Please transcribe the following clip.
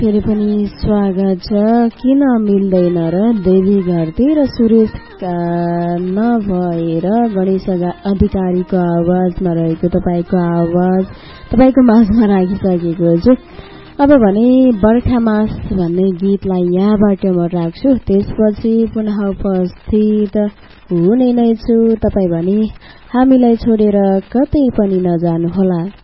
फेरि पनि स्वागत छ। किन मिल्दैन र देवी घरती र सुरेश नभएर गणेश अधिकारीको आवाजमा रहेको तपाईको आवाज तपाईको माझमा राखिसकेको छु। अब भने बर्खा मास भन्ने गीतलाई यहाँबाट म राख्छु, त्यसपछि पुनः उपस्थित हुने नै छु। तपाई भने हामीलाई छोडेर कतै पनि नजानुहोला।